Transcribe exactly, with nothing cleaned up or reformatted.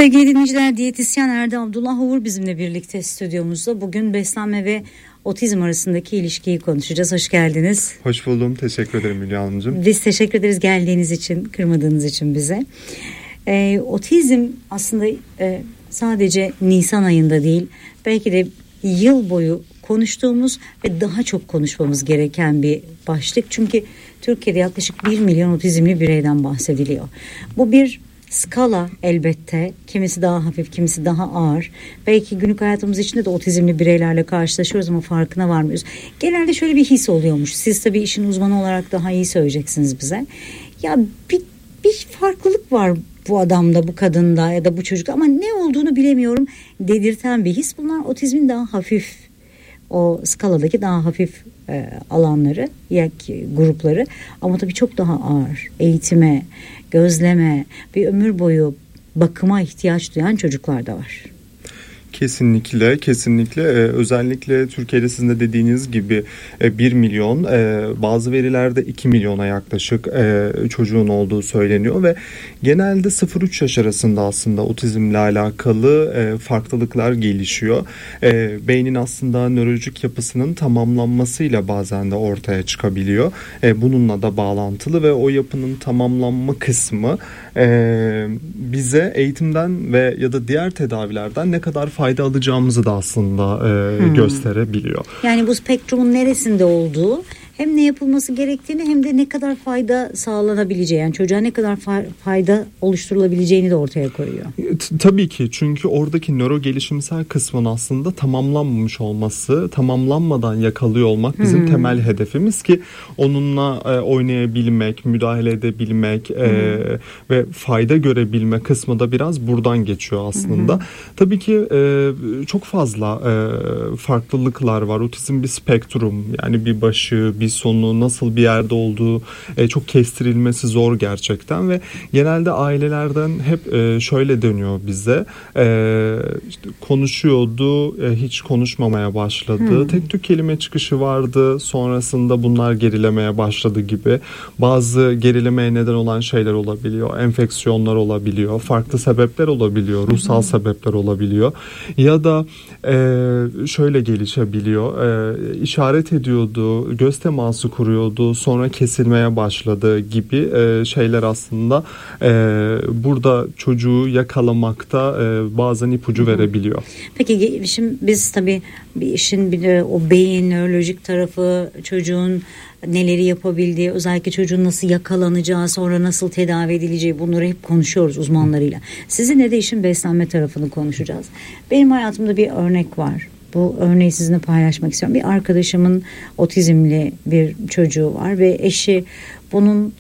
Sevgili dinleyiciler, diyetisyen Erde Abdullah Uğur bizimle birlikte stüdyomuzda. Bugün beslenme ve otizm arasındaki ilişkiyi konuşacağız. Hoş geldiniz. Hoş buldum. Teşekkür ederim Hülya Hanımcığım. Biz teşekkür ederiz geldiğiniz için, kırmadığınız için bize. Ee, otizm aslında e, sadece Nisan ayında değil, belki de yıl boyu konuştuğumuz ve daha çok konuşmamız gereken bir başlık. Çünkü Türkiye'de yaklaşık bir milyon otizmli bireyden bahsediliyor. Bu bir skala elbette. Kimisi daha hafif, kimisi daha ağır. Belki günlük hayatımız içinde de otizmli bireylerle karşılaşıyoruz ama farkına varmıyoruz. Genelde şöyle bir his oluyormuş. Siz tabii işin uzmanı olarak daha iyi söyleyeceksiniz bize. Ya bir, bir farklılık var bu adamda, bu kadında ya da bu çocukta ama ne olduğunu bilemiyorum dedirten bir his. Bunlar otizmin daha hafif, o skaladaki daha hafif e, alanları, ya grupları, ama tabii çok daha ağır. Eğitime, gözleme, bir ömür boyu bakıma ihtiyaç duyan çocuklar da var. Kesinlikle, kesinlikle. Ee, özellikle Türkiye'de sizin de dediğiniz gibi e, bir milyon, e, bazı verilerde iki milyona yaklaşık e, çocuğun olduğu söyleniyor ve genelde sıfır üç yaş arasında aslında otizmle alakalı e, farklılıklar gelişiyor. E, beynin aslında nörolojik yapısının tamamlanmasıyla bazen de ortaya çıkabiliyor. E, bununla da bağlantılı ve o yapının tamamlanma kısmı e, bize eğitimden ve ya da diğer tedavilerden ne kadar fayda fayda alacağımızı da aslında e, hmm. gösterebiliyor. Yani bu spektrumun neresinde olduğu, hem ne yapılması gerektiğini hem de ne kadar fayda sağlanabileceği, yani çocuğa ne kadar fa- fayda oluşturulabileceğini de ortaya koyuyor. T- tabii ki, çünkü oradaki nöro gelişimsel kısmın aslında tamamlanmamış olması, tamamlanmadan yakalıyor olmak bizim hmm. temel hedefimiz ki onunla e, oynayabilmek, müdahale edebilmek e, hmm. ve fayda görebilme kısmı da biraz buradan geçiyor aslında. Hmm. Tabii ki e, çok fazla e, farklılıklar var. Otizm bir spektrum, yani bir başı, bir sonu, nasıl bir yerde olduğu e, çok kestirilmesi zor gerçekten ve genelde ailelerden hep e, şöyle dönüyor bize, e, işte konuşuyordu, e, hiç konuşmamaya başladı, hmm. tek tük kelime çıkışı vardı, sonrasında bunlar gerilemeye başladı gibi. Bazı gerilemeye neden olan şeyler olabiliyor, enfeksiyonlar olabiliyor, farklı sebepler olabiliyor, ruhsal hmm. sebepler olabiliyor ya da e, şöyle gelişebiliyor, e, işaret ediyordu, göz teması kuruyordu, sonra kesilmeye başladı gibi e, şeyler aslında e, burada çocuğu yakalamakta e, bazen ipucu Hı-hı. verebiliyor. Peki şimdi biz tabii bir işin bir de o beyin nörolojik tarafı, çocuğun neleri yapabildiği, özellikle çocuğun nasıl yakalanacağı, sonra nasıl tedavi edileceği, bunları hep konuşuyoruz uzmanlarıyla. Sizinle de işin beslenme tarafını konuşacağız. Benim hayatımda bir örnek var. Bu örneği sizinle paylaşmak istiyorum. Bir arkadaşımın otizmli bir çocuğu var ve eşi bunun